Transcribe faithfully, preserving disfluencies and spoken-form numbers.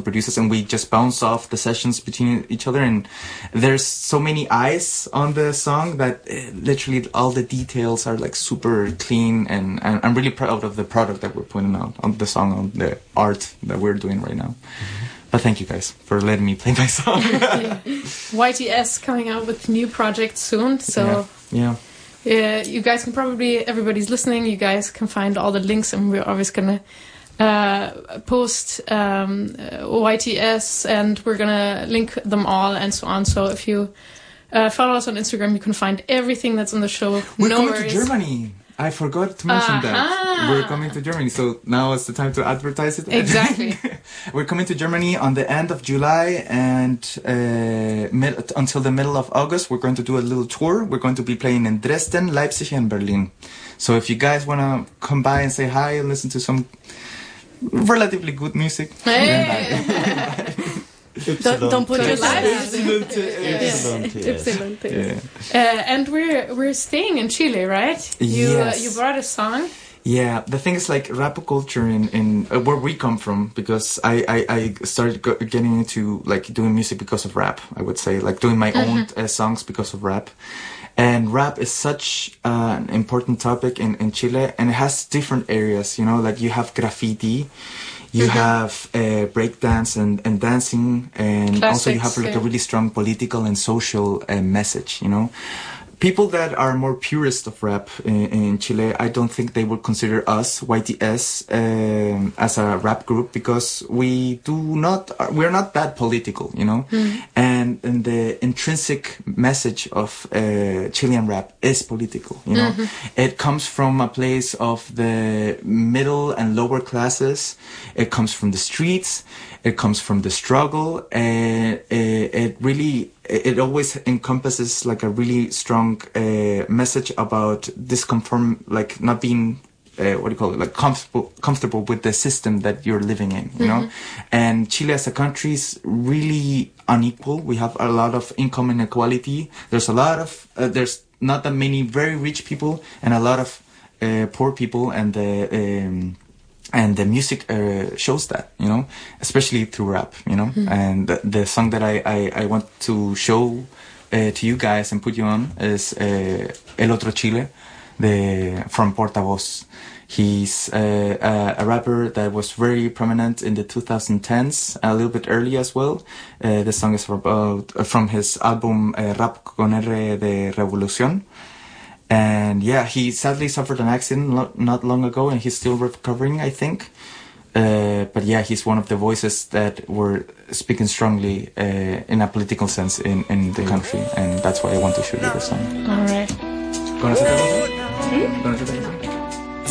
producers, and we just bounce off the sessions between each other. And there's so many eyes on the song that uh, literally all the details are like super clean, and, and I'm really proud of the product that we're putting out on the song, on the art that we're doing right now. Mm-hmm. But thank you guys for letting me play my song. Y T S coming out with new projects soon, so yeah. yeah. Yeah, you guys can probably, everybody's listening, you guys can find all the links, and we're always going to uh, post um, Y T S, and we're going to link them all and so on. So if you uh, follow us on Instagram, you can find everything that's on the show. We're no coming worries. to Germany. I forgot to mention uh-huh. that. We're coming to Germany, so now is the time to advertise it. Exactly. We're coming to Germany on the end of July, and uh, mid- until the middle of August, we're going to do a little tour. We're going to be playing in Dresden, Leipzig, and Berlin. So if you guys want to come by and say hi and listen to some relatively good music, hey. Don't, don't put your lives. Excellent. Yeah. Uh, and we're we're staying in Chile, right? You Yes. uh, you brought a song. Yeah, the thing is, like, rap culture in, in uh, where we come from, because I, I, I started go- getting into, like, doing music because of rap, I would say, like, doing my mm-hmm. own uh, songs because of rap. And rap is such uh, an important topic in, in Chile, and it has different areas, you know, like, you have graffiti, you mm-hmm. have uh, breakdance and, and dancing, and Classics, also you have, like, yeah. a really strong political and social uh, message, you know. People that are more purist of rap in, in Chile, I don't think they would consider us, Y T S, um, as a rap group, because we do not, we're not that political, you know? Mm. And, and the intrinsic message of uh, Chilean rap is political, you know? Mm-hmm. It comes from a place of the middle and lower classes. It comes from the streets. It comes from the struggle, and it, it really, it always encompasses like a really strong uh, message about disconform, like not being, uh, what do you call it, like comfortable, comfortable with the system that you're living in, you mm-hmm. know? And Chile as a country is really unequal. We have a lot of income inequality. There's a lot of, uh, there's not that many very rich people and a lot of uh, poor people, and the, um, And the music uh, shows that, you know, especially through rap, you know. Mm-hmm. And the, the song that I, I, I want to show uh, to you guys and put you on is uh, El Otro Chile, the, from Portavoz. He's uh, a, a rapper that was very prominent in the twenty tens, a little bit early as well. Uh, the song is about, uh, from his album uh, Rap con R de Revolución. And yeah, he sadly suffered an accident lo- not long ago, and he's still recovering, I think. Uh, but yeah, he's one of the voices that were speaking strongly uh, in a political sense in, in the country, and that's why I want to show you the song. All right. ¿Conoces la canción? ¿Conoces la canción?